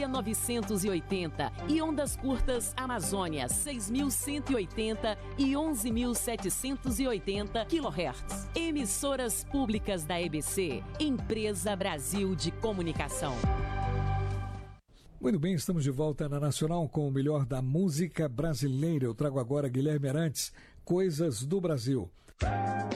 980 e ondas curtas Amazônia 6.180 e 11.780 kHz. Emissoras públicas da EBC, Empresa Brasil de Comunicação. Muito bem, estamos de volta na Nacional com o melhor da música brasileira. Eu trago agora Guilherme Arantes, Coisas do Brasil.